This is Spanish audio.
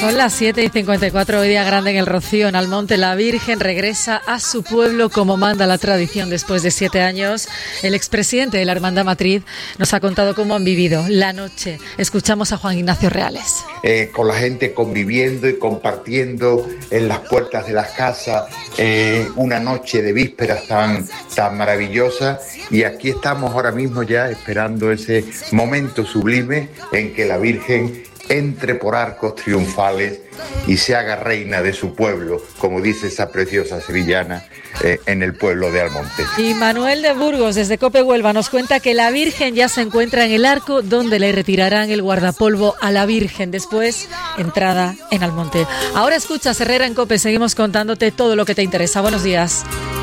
Son las 7:54, hoy día grande en el Rocío, en Almonte. La Virgen regresa a su pueblo como manda la tradición después de 7 años. El expresidente de la Hermandad Matriz nos ha contado cómo han vivido la noche. Escuchamos a Juan Ignacio Reales. Con la gente conviviendo y compartiendo en las puertas de las casas, una noche de vísperas tan maravillosa, y aquí estamos ahora mismo ya esperando ese momento sublime en que la Virgen entre por arcos triunfales y se haga reina de su pueblo, como dice esa preciosa sevillana, en el pueblo de Almonte. Y Manuel de Burgos, desde Cope Huelva, nos cuenta que la Virgen ya se encuentra en el arco donde le retirarán el guardapolvo a la Virgen, después entrada en Almonte. Ahora escuchas Herrera en Cope, seguimos contándote todo lo que te interesa. Buenos días.